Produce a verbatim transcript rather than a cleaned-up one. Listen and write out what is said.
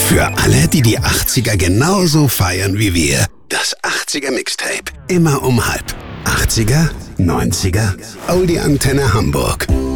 Für alle, die die achtziger genauso feiern wie wir. Das achtziger Mixtape. Immer um halb. achtziger, neunziger, Oldie Antenne Hamburg.